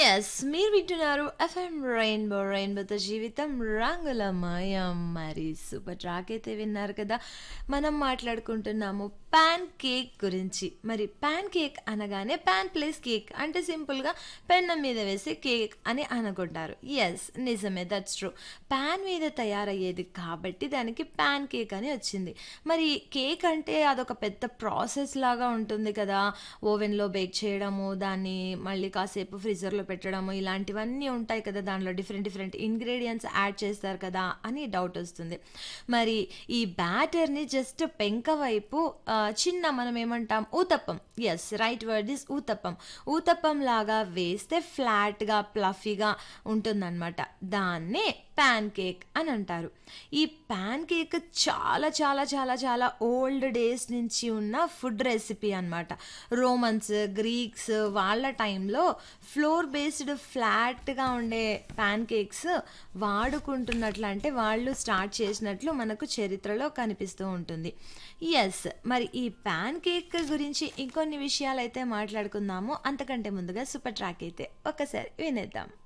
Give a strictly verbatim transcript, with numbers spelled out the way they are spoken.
Yes. మీరు వింటున్నారు FM rainbow రెయిన్బోతో జీవితం రంగులమయం. మరి సూపర్ ట్రాక్ అయితే విన్నారు కదా. మనం మాట్లాడుకుంటున్నాము పాన్ కేక్ గురించి. మరి పాన్ కేక్ అనగానే పాన్ ప్లస్ కేక్ అంటే సింపుల్గా పెన్నం మీద వేసే కేక్ అని అనుకుంటారు. ఎస్, నిజమే, దట్స్ ట్రూ. పాన్ మీద తయారయ్యేది కాబట్టి దానికి పాన్ కేక్ అని వచ్చింది. మరి కేక్ అంటే అదొక పెద్ద ప్రాసెస్ లాగా ఉంటుంది కదా. ఓవెన్లో బేక్ చేయడము, దాన్ని మళ్ళీ కాసేపు ఫ్రీజర్లో పెట్టడము, ఇలాంటివన్నీ ఉంటాయి కదా. దానిలో డిఫరెంట్ డిఫరెంట్ ఇంగ్రీడియంట్స్ యాడ్ చేస్తారు కదా అని డౌట్ వస్తుంది. మరి ఈ బ్యాటర్ని జస్ట్ పెంక వైపు ఆ, చిన్న మనం ఏమంటాం uttapam. Yes, right word is uttapam. Uttapam లాగా వేస్తే ఫ్లాట్గా ప్లఫీగా ఉంటుందన్నమాట. దాన్నే ప్యాన్ కేక్ అని అంటారు. ఈ ప్యాన్ కేక్ చాలా చాలా చాలా చాలా ఓల్డ్ డేస్ నుంచి ఉన్న ఫుడ్ రెసిపీ అన్నమాట. రోమన్స్, గ్రీక్స్ వాళ్ళ టైంలో ఫ్లోర్ బేస్డ్ ఫ్లాట్గా ఉండే ప్యాన్ కేక్స్ వాడుకుంటున్నట్లు, అంటే వాళ్ళు స్టార్ట్ చేసినట్లు మనకు చరిత్రలో కనిపిస్తూ ఉంటుంది. ఎస్, మరి ఈ ప్యాన్ కేక్ గురించి ఇంకొన్ని విషయాలు అయితే మాట్లాడుకుందాము. అంతకంటే ముందుగా సూపర్ ట్రాక్ అయితే ఒక్కసారి వినేద్దాం.